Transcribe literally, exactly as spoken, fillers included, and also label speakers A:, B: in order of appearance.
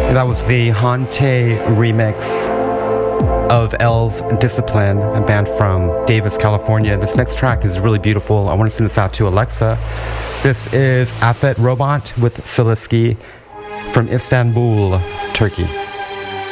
A: That was the Hante remix of L's Discipline, a band from Davis, California. This next track is really beautiful. I want to send this out to Alexa. This is Afet Robot with Saliski from Istanbul, Turkey.